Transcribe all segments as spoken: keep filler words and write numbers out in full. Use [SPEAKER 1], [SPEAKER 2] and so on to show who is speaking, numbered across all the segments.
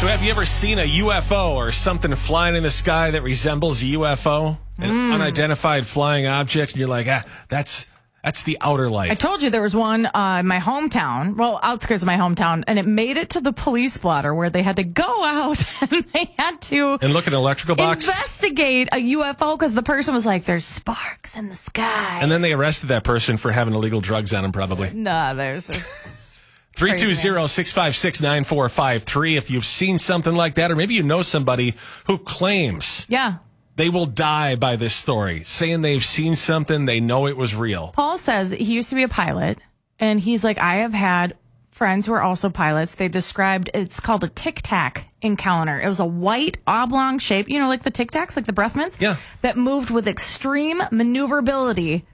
[SPEAKER 1] So have you ever seen a U F O or something flying in the sky that resembles a U F O? An
[SPEAKER 2] Mm.
[SPEAKER 1] unidentified flying object, and you're like, ah, that's that's the outer life.
[SPEAKER 2] I told you there was one uh, in my hometown, well, outskirts of my hometown, and it made it to the police blotter where they had to go out and they had to
[SPEAKER 1] and look at an electrical box?
[SPEAKER 2] investigate a U F O because the person was like, there's sparks in the sky.
[SPEAKER 1] And then they arrested that person for having illegal drugs on him, probably.
[SPEAKER 2] Nah, there's this.
[SPEAKER 1] three two zero, six five six, nine four five three if you've seen something like that, or maybe you know somebody who claims
[SPEAKER 2] Yeah.
[SPEAKER 1] they will die by this story, saying they've seen something, they know it was real.
[SPEAKER 2] Paul says he used to be a pilot, and he's like, I have had friends who are also pilots. They described, it's called a Tic Tac encounter. It was a white oblong shape, you know, like the Tic Tacs, like the breath mints?
[SPEAKER 1] Yeah.
[SPEAKER 2] That moved with extreme maneuverability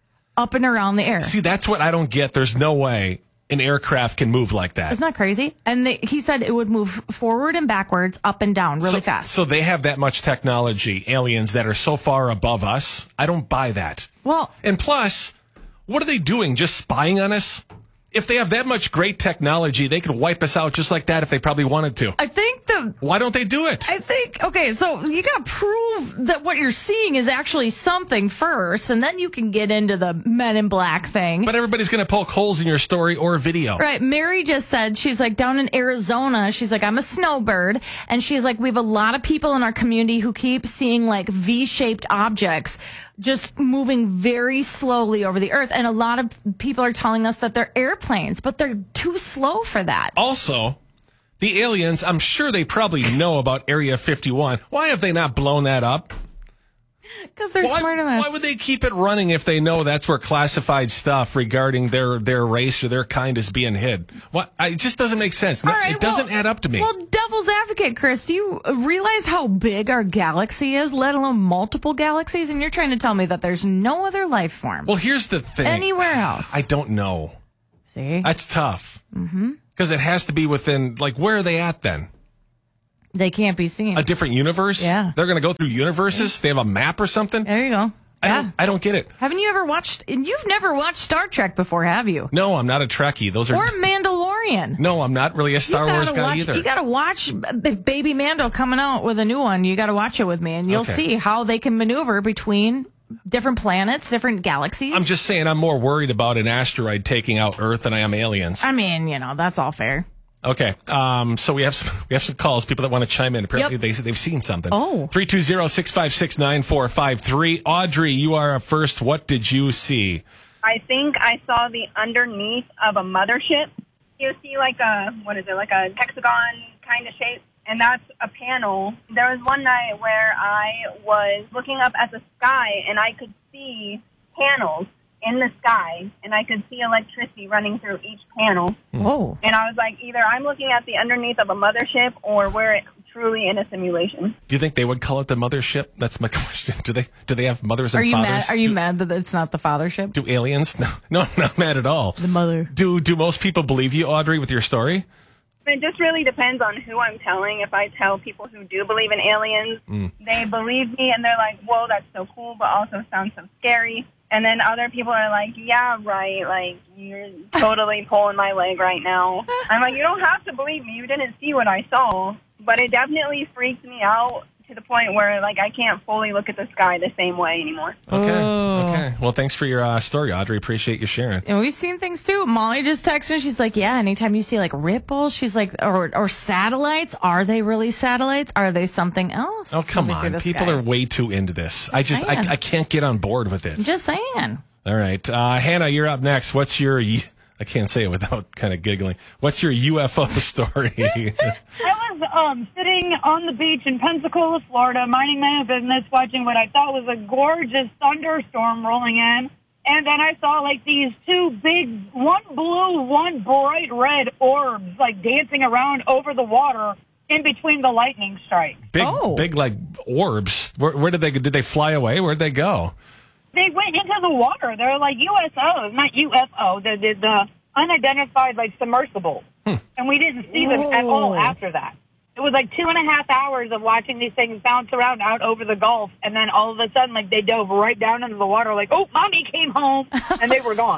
[SPEAKER 2] up and around the air.
[SPEAKER 1] See, that's what I don't get. There's no way an aircraft can move like that.
[SPEAKER 2] Isn't that crazy? And they, he said it would move forward and backwards, up and down really
[SPEAKER 1] so,
[SPEAKER 2] fast.
[SPEAKER 1] So they have that much technology, aliens that are so far above us. I don't buy that.
[SPEAKER 2] Well,
[SPEAKER 1] And plus, what are they doing? Just spying on us? If they have that much great technology, they could wipe us out just like that if they probably wanted to.
[SPEAKER 2] I think the
[SPEAKER 1] Why don't they do it?
[SPEAKER 2] I think, okay, so you got to prove that what you're seeing is actually something first, and then you can get into the Men in Black thing.
[SPEAKER 1] But everybody's going to poke holes in your story or video.
[SPEAKER 2] Right. Mary just said, she's like, down in Arizona, she's like, I'm a snowbird. And she's like, we have a lot of people in our community who keep seeing like V-shaped objects just moving very slowly over the earth. And a lot of people are telling us that they're airplanes, but they're too slow for that.
[SPEAKER 1] Also, the aliens, I'm sure they probably know about Area fifty-one. Why have they not blown that up?
[SPEAKER 2] Because they're
[SPEAKER 1] Why,
[SPEAKER 2] smarter than us.
[SPEAKER 1] why would they keep it running if they know that's where classified stuff regarding their, their race or their kind is being hid? What? I, it just doesn't make sense. No,
[SPEAKER 2] All right,
[SPEAKER 1] it doesn't
[SPEAKER 2] well-
[SPEAKER 1] add up to me.
[SPEAKER 2] Well, devil's advocate, Chris, do you realize how big our galaxy is, let alone multiple galaxies? And you're trying to tell me that there's no other life form
[SPEAKER 1] Well, here's the thing.
[SPEAKER 2] anywhere else.
[SPEAKER 1] I don't know.
[SPEAKER 2] See?
[SPEAKER 1] That's tough. Mm-hmm. Because it has to be within, like, where are they at then?
[SPEAKER 2] They can't be seen.
[SPEAKER 1] A different universe?
[SPEAKER 2] Yeah.
[SPEAKER 1] They're going to go through universes? They have a map or something?
[SPEAKER 2] There you go.
[SPEAKER 1] I,
[SPEAKER 2] Yeah.
[SPEAKER 1] don't, I don't get it.
[SPEAKER 2] Haven't you ever watched, and you've never watched Star Trek before, have you?
[SPEAKER 1] No, I'm not a Trekkie. Those are.
[SPEAKER 2] Or Mandalorian.
[SPEAKER 1] No, I'm not really a Star
[SPEAKER 2] You gotta
[SPEAKER 1] Wars guy
[SPEAKER 2] watch,
[SPEAKER 1] either.
[SPEAKER 2] You got to watch B- Baby Mando coming out with a new one. You got to watch it with me, and you'll
[SPEAKER 1] Okay.
[SPEAKER 2] see how they can maneuver between different planets, different galaxies.
[SPEAKER 1] I'm just saying I'm more worried about an asteroid taking out Earth than I am aliens.
[SPEAKER 2] I mean, you know, that's all fair.
[SPEAKER 1] Okay, um, so we have some, we have some calls, people that want to chime in. Apparently
[SPEAKER 2] Yep.
[SPEAKER 1] they, they've seen something.
[SPEAKER 2] Oh.
[SPEAKER 1] three two zero, six five six, nine four five three. Audrey, you are up first. What did you see?
[SPEAKER 3] I think I saw the underneath of a mothership. You see like a, what is it, like a hexagon kind of shape? And that's a panel. There was one night where I was looking up at the sky and I could see panels in the sky and I could see electricity running through each panel.
[SPEAKER 2] Whoa.
[SPEAKER 3] And I was like, either I'm looking at the underneath of a mothership or we're truly in a simulation.
[SPEAKER 1] Do you think they would call it the mothership? That's my question. Do they do they have mothers and
[SPEAKER 2] Are you
[SPEAKER 1] fathers?
[SPEAKER 2] mad? Are you
[SPEAKER 1] do,
[SPEAKER 2] mad that it's not the fathership?
[SPEAKER 1] do aliens? No, no, I'm not mad at all.
[SPEAKER 2] The mother.
[SPEAKER 1] Do do most people believe you, Audrey, with your story?
[SPEAKER 3] It just really depends on who I'm telling. If I tell people who do believe in aliens,
[SPEAKER 1] Mm.
[SPEAKER 3] they believe me and they're like, whoa, that's so cool, but also sounds so scary. And then other people are like, yeah, right, like, you're totally pulling my leg right now. I'm like, you don't have to believe me. You didn't see what I saw. But it definitely freaks me out to the point where, like, I can't fully look at the sky the same way anymore.
[SPEAKER 1] Okay.
[SPEAKER 2] Oh.
[SPEAKER 1] Okay. Well, thanks for your uh, story, Audrey. Appreciate you sharing.
[SPEAKER 2] And we've seen things too. Molly just texted. She's like, "Yeah, anytime you see like ripples, she's like, or or satellites. Are they really satellites? Are they something else?
[SPEAKER 1] Oh, come
[SPEAKER 2] moving through
[SPEAKER 1] on.
[SPEAKER 2] the
[SPEAKER 1] People
[SPEAKER 2] sky?
[SPEAKER 1] are way too into this. I just, I,
[SPEAKER 2] saying.
[SPEAKER 1] I can't get on board with it.
[SPEAKER 2] Just saying.
[SPEAKER 1] All right. Uh, Hannah, you're up next. What's your, I can't say it without kind of giggling. What's your U F O story?
[SPEAKER 4] I was um, sitting on the beach in Pensacola, Florida, minding my own business, watching what I thought was a gorgeous thunderstorm rolling in. And then I saw, like, these two big, one blue, one bright red orbs, like, dancing around over the water in between the lightning strikes.
[SPEAKER 1] Big,
[SPEAKER 2] Oh.
[SPEAKER 1] big like orbs. Where, where did they, did they fly away? Where'd they go?
[SPEAKER 4] They went into the water. They're like U S Os, not U F O, the, the, the unidentified, like, submersible.
[SPEAKER 1] Hmm.
[SPEAKER 4] And we didn't see them at all after that. It was like two and a half hours of watching these things bounce around out over the Gulf, and then all of a sudden, like, they dove right down into the water, like, oh, mommy came home, and they were gone.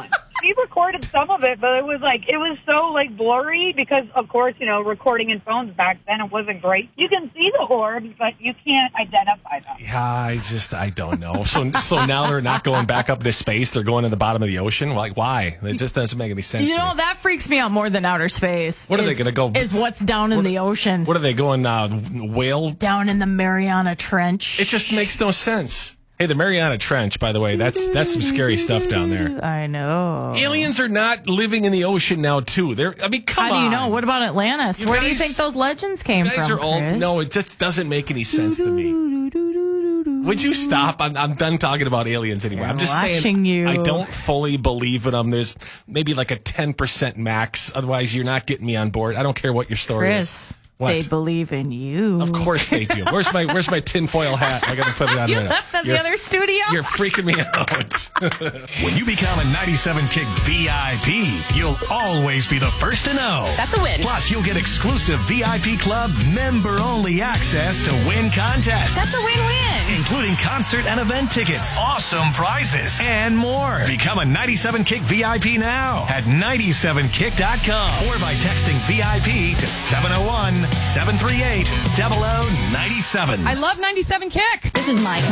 [SPEAKER 4] we recorded some of it, but it was like, it was so like blurry because, of course, you know, recording in phones back then, it wasn't great. You can see the orbs, but you can't identify them.
[SPEAKER 1] Yeah, I just, I don't know. So, so now they're not going back up into space. They're going to the bottom of the ocean. Like, why? It just doesn't make any sense.
[SPEAKER 2] You
[SPEAKER 1] to
[SPEAKER 2] know,
[SPEAKER 1] me.
[SPEAKER 2] that freaks me out more than outer space.
[SPEAKER 1] What are
[SPEAKER 2] is,
[SPEAKER 1] they going to go?
[SPEAKER 2] Is what's down in
[SPEAKER 1] what,
[SPEAKER 2] the ocean.
[SPEAKER 1] What are they going, uh, whale?
[SPEAKER 2] Down in the Mariana Trench.
[SPEAKER 1] It just makes no sense. Hey, the Mariana Trench, by the way, that's that's some scary stuff down there.
[SPEAKER 2] I know.
[SPEAKER 1] Aliens are not living in the ocean now, too. They're, I mean, come on.
[SPEAKER 2] How do you know? What about Atlantis?
[SPEAKER 1] You
[SPEAKER 2] Where do
[SPEAKER 1] guys-
[SPEAKER 2] you think those legends came
[SPEAKER 1] You guys
[SPEAKER 2] from?
[SPEAKER 1] are all,
[SPEAKER 2] Chris?
[SPEAKER 1] no, it just doesn't make any sense to me. Would you stop? I'm, I'm done talking about aliens anymore. I'm just
[SPEAKER 2] watching
[SPEAKER 1] saying
[SPEAKER 2] you.
[SPEAKER 1] I don't fully believe in them. There's maybe like a ten percent max. Otherwise, you're not getting me on board. I don't care what your story
[SPEAKER 2] Chris,
[SPEAKER 1] is. What?
[SPEAKER 2] they believe in you.
[SPEAKER 1] Of course they do. Where's my Where's my tinfoil hat? I got to put it on
[SPEAKER 2] You
[SPEAKER 1] right now.
[SPEAKER 2] left at
[SPEAKER 1] You're-
[SPEAKER 2] the other studio?
[SPEAKER 1] You're freaking me out.
[SPEAKER 5] When you become a ninety-seven Kick V I P, you'll always be the first to know.
[SPEAKER 6] That's a win.
[SPEAKER 5] Plus, you'll get exclusive V I P Club member-only access to win contests.
[SPEAKER 6] That's a win-win.
[SPEAKER 5] Including concert and event tickets, awesome prizes, and more. Become a ninety-seven Kick V I P now at ninety-seven kick dot com or by texting V I P to seven oh one, seven three eight, zero zero nine seven.
[SPEAKER 6] I love ninety-seven Kick. This is my